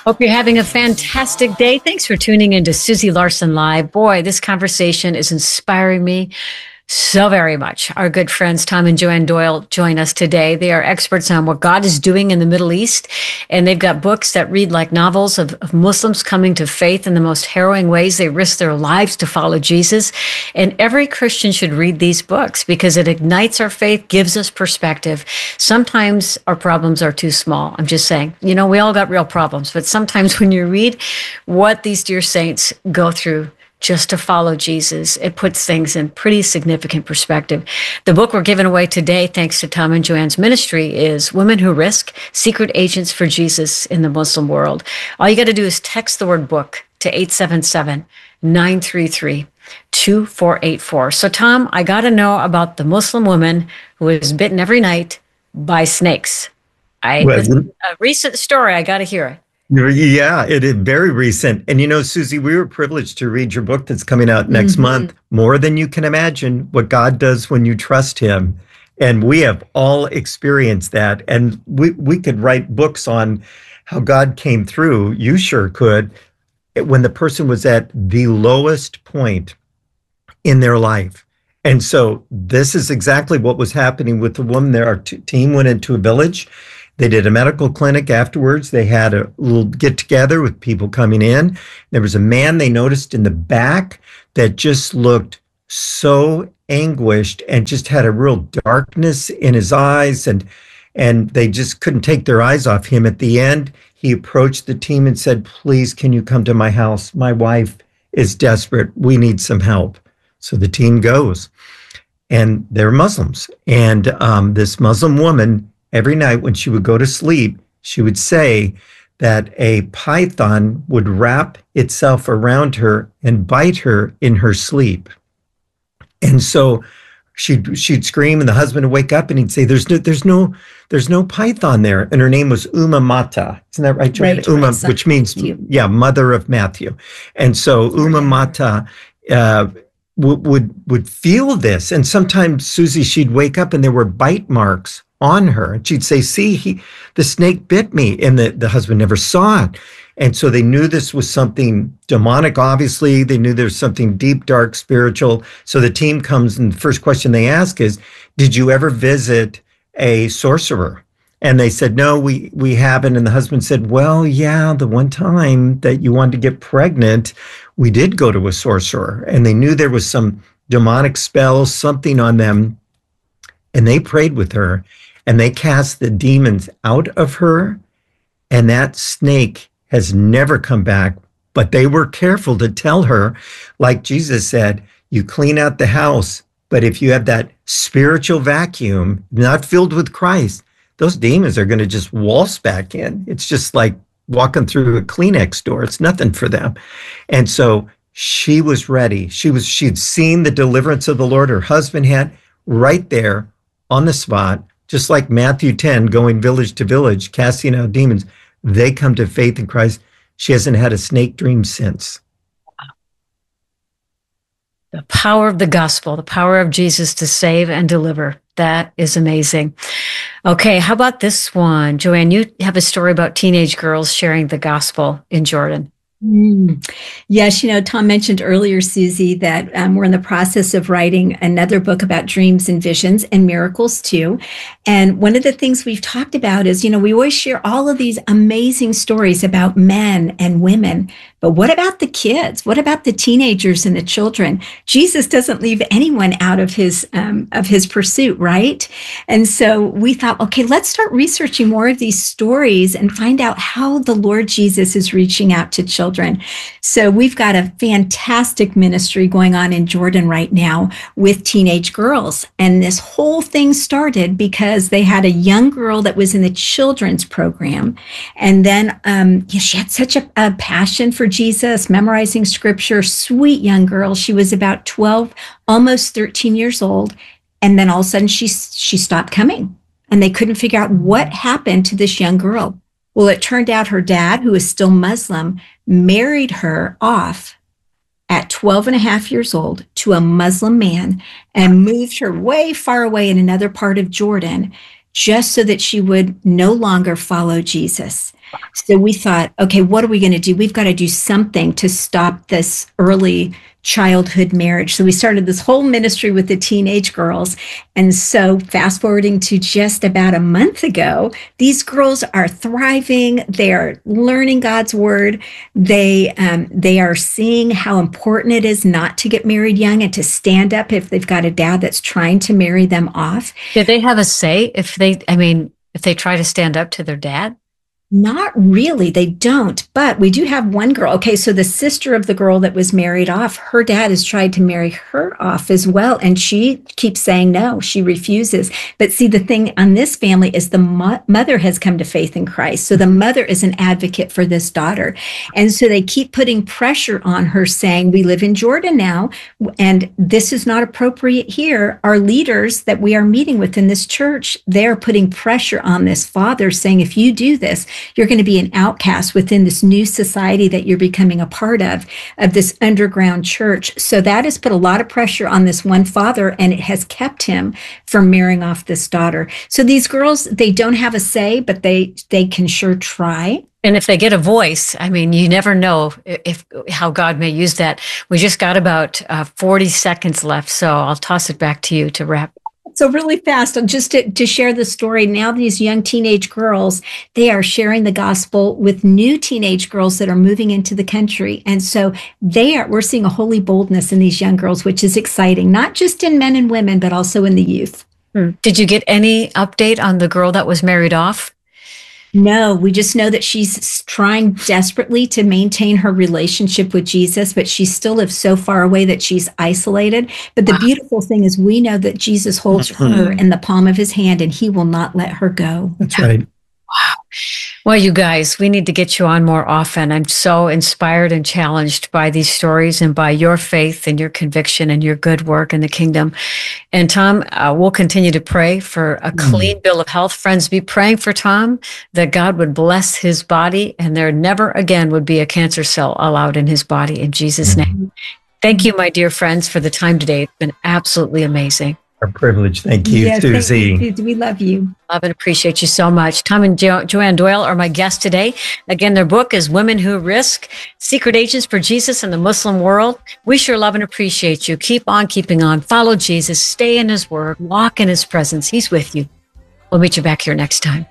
Hope you're having a fantastic day. Thanks for tuning in to Susie Larson Live. Boy, this conversation is inspiring me so very much. Our good friends Tom and Joanne Doyle join us today. They are experts on what God is doing in the Middle East, and they've got books that read like novels of Muslims coming to faith in the most harrowing ways. They risk their lives to follow Jesus, and every Christian should read these books because it ignites our faith, gives us perspective. Sometimes our problems are too small. I'm just saying, we all got real problems, but sometimes when you read what these dear saints go through just to follow Jesus, it puts things in pretty significant perspective. The book we're giving away today, thanks to Tom and Joanne's ministry, is Women Who Risk, Secret Agents for Jesus in the Muslim World. All you got to do is text the word book to 877-933-2484. So Tom, I got to know about the Muslim woman who was bitten every night by snakes. It's a recent story. I got to hear it. Yeah, it is very recent. And Susie, we were privileged to read your book that's coming out next month, More Than You Can Imagine, What God Does When You Trust Him. And we have all experienced that. And we could write books on how God came through. You sure could. When the person was at the lowest point in their life. And so this is exactly what was happening with the woman there. Our team went into a village. They did a medical clinic afterwards. They had a little get together with people coming in. There was a man they noticed in the back that just looked so anguished and just had a real darkness in his eyes, and they just couldn't take their eyes off him. At the end, he approached the team and said, "Please, can you come to my house? My wife is desperate. We need some help." So the team goes, and they're Muslims. And this Muslim woman, every night when she would go to sleep, she would say that a python would wrap itself around her and bite her in her sleep. And so she'd scream, and the husband would wake up and he'd say, "There's no python there." And her name was Mata. Isn't that right, Joanne? Right, which means, mother of Matthew. And so Mata would feel this. And sometimes, Susie, she'd wake up and there were bite marks on her, and she'd say, "See, the snake bit me," and the husband never saw it. And so they knew this was something demonic. Obviously, they knew there's something deep, dark, spiritual. So the team comes, and the first question they ask is, "Did you ever visit a sorcerer?" And they said, "No, we haven't." And the husband said, "Well, yeah, the one time that you wanted to get pregnant, we did go to a sorcerer." And they knew there was some demonic spell, something on them. And they prayed with her, and they cast the demons out of her, and that snake has never come back. But they were careful to tell her, like Jesus said, you clean out the house, but if you have that spiritual vacuum, not filled with Christ, those demons are going to just waltz back in. It's just like walking through a Kleenex store. It's nothing for them. And so she was ready. She'd seen the deliverance of the Lord. Her husband had, right there on the spot, just like Matthew 10, going village to village, casting out demons. They come to faith in Christ. She hasn't had a snake dream since. The power of the gospel, the power of Jesus to save and deliver. That is amazing. Okay, how about this one? Joanne, you have a story about teenage girls sharing the gospel in Jordan. Yes, Tom mentioned earlier, Susie, that we're in the process of writing another book about dreams and visions and miracles too. And one of the things we've talked about is, we always share all of these amazing stories about men and women. But what about the kids? What about the teenagers and the children? Jesus doesn't leave anyone out of his pursuit, right? And so we thought, okay, let's start researching more of these stories and find out how the Lord Jesus is reaching out to children. So we've got a fantastic ministry going on in Jordan right now with teenage girls. And this whole thing started because they had a young girl that was in the children's program. And then she had such a passion for Jesus, memorizing scripture, sweet young girl. She was about 12, almost 13 years old. And then all of a sudden she stopped coming, and they couldn't figure out what happened to this young girl. Well, it turned out her dad, who is still Muslim, married her off at 12 and a half years old to a Muslim man and moved her way far away in another part of Jordan just so that she would no longer follow Jesus. So we thought, okay, what are we going to do? We've got to do something to stop this early childhood marriage. So we started this whole ministry with the teenage girls. And so fast forwarding to just about a month ago, these girls are thriving. They are learning God's word. They are seeing how important it is not to get married young and to stand up if they've got a dad that's trying to marry them off. Did they have a say if they try to stand up to their dad? Not really. They don't. But we do have one girl. Okay, so the sister of the girl that was married off, her dad has tried to marry her off as well. And she keeps saying no. She refuses. But see, the thing on this family is the mother has come to faith in Christ. So the mother is an advocate for this daughter. And so they keep putting pressure on her saying, we live in Jordan now, and this is not appropriate here. Our leaders that we are meeting with in this church, they're putting pressure on this father saying, if you do this, you're going to be an outcast within this new society that you're becoming a part of this underground church. So that has put a lot of pressure on this one father, and it has kept him from marrying off this daughter. So these girls, they don't have a say, but they can sure try. And if they get a voice, I mean, you never know how God may use that. We just got about 40 seconds left, so I'll toss it back to you to wrap. So really fast, just to share the story, now these young teenage girls, they are sharing the gospel with new teenage girls that are moving into the country. And so we're seeing a holy boldness in these young girls, which is exciting, not just in men and women, but also in the youth. Did you get any update on the girl that was married off? No, we just know that she's trying desperately to maintain her relationship with Jesus, but she still lives so far away that she's isolated. But the beautiful thing is we know that Jesus holds her in the palm of his hand and he will not let her go. That's right. Wow. Well, you guys, we need to get you on more often. I'm so inspired and challenged by these stories and by your faith and your conviction and your good work in the kingdom. And Tom, we'll continue to pray for a clean bill of health. Friends, be praying for Tom, that God would bless his body and there never again would be a cancer cell allowed in his body, in Jesus' name. Thank you, my dear friends, for the time today. It's been absolutely amazing. Our privilege. Thank you, Susie. Thank you. We love you. Love and appreciate you so much. Tom and Joanne Doyle are my guests today. Again, their book is Women Who Risk, Secret Agents for Jesus in the Muslim World. We sure love and appreciate you. Keep on keeping on. Follow Jesus. Stay in his word. Walk in his presence. He's with you. We'll meet you back here next time.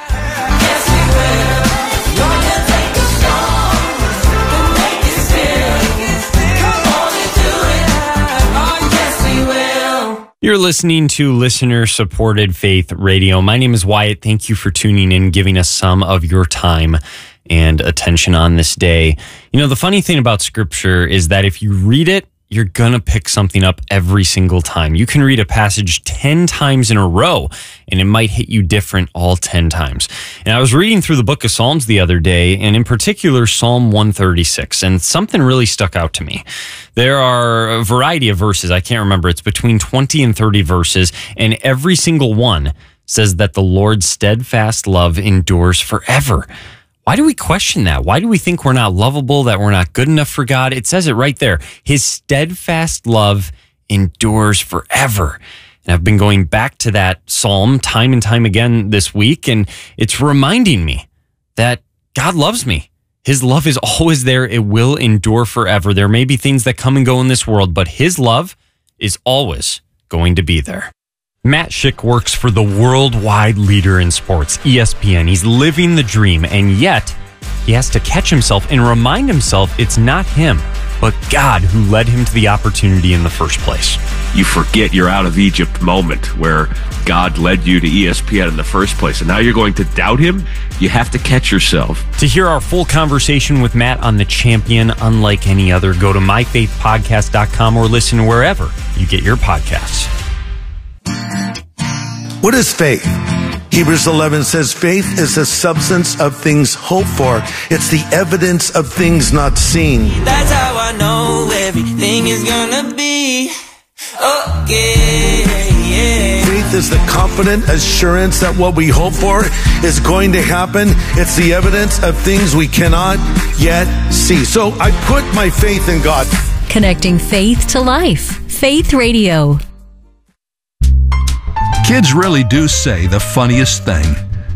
You're listening to listener-supported Faith Radio. My name is Wyatt. Thank you for tuning in, giving us some of your time and attention on this day. You know, the funny thing about Scripture is that if you read it, you're going to pick something up every single time. You can read a passage 10 times in a row, and it might hit you different all 10 times. And I was reading through the book of Psalms the other day, and in particular, Psalm 136, and something really stuck out to me. There are a variety of verses. I can't remember. It's between 20 and 30 verses, and every single one says that the Lord's steadfast love endures forever. Why do we question that? Why do we think we're not lovable, that we're not good enough for God? It says it right there. His steadfast love endures forever. And I've been going back to that psalm time and time again this week, and it's reminding me that God loves me. His love is always there. It will endure forever. There may be things that come and go in this world, but his love is always going to be there. Matt Schick works for the worldwide leader in sports, ESPN. He's living the dream, and yet he has to catch himself and remind himself it's not him, but God who led him to the opportunity in the first place. You forget your out of Egypt moment where God led you to ESPN in the first place, and now you're going to doubt him? You have to catch yourself. To hear our full conversation with Matt on the champion unlike any other, go to myfaithpodcast.com or listen wherever you get your podcasts. What is faith? Hebrews 11 says faith is the substance of things hoped for. It's the evidence of things not seen. That's how I know everything is gonna be okay. Faith is the confident assurance that what we hope for is going to happen. It's the evidence of things we cannot yet see. So I put my faith in God. Connecting faith to life. Faith Radio. Kids really do say the funniest thing.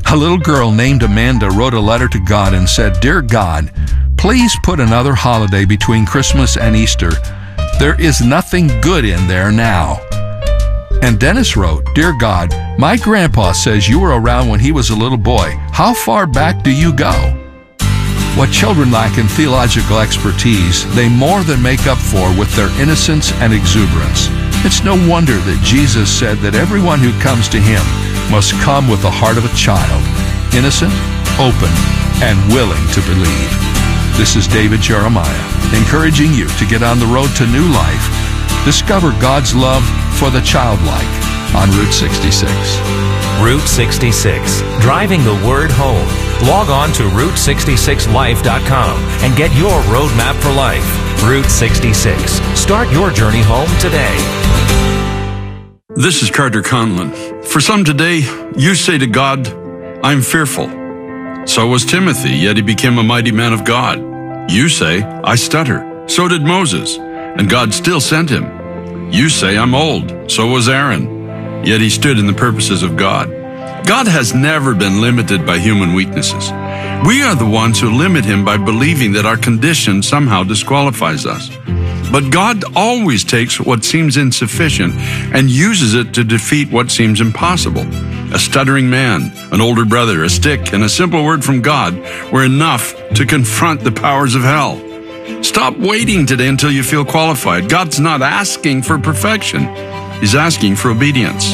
A little girl named Amanda wrote a letter to God and said, "Dear God, please put another holiday between Christmas and Easter. There is nothing good in there now." And Dennis wrote, "Dear God, my grandpa says you were around when he was a little boy. How far back do you go?" What children lack in theological expertise, they more than make up for with their innocence and exuberance. It's no wonder that Jesus said that everyone who comes to him must come with the heart of a child, innocent, open, and willing to believe. This is David Jeremiah, encouraging you to get on the road to new life. Discover God's love for the childlike on Route 66. Route 66, driving the word home. Log on to Route66Life.com and get your roadmap for life. Route 66. Start your journey home today. This is Carter Conlon. For some today, you say to God, "I'm fearful." So was Timothy, yet he became a mighty man of God. You say, "I stutter." So did Moses, and God still sent him. You say, "I'm old." So was Aaron, yet he stood in the purposes of God. God has never been limited by human weaknesses. We are the ones who limit him by believing that our condition somehow disqualifies us. But God always takes what seems insufficient and uses it to defeat what seems impossible. A stuttering man, an older brother, a stick, and a simple word from God were enough to confront the powers of hell. Stop waiting today until you feel qualified. God's not asking for perfection. He's asking for obedience.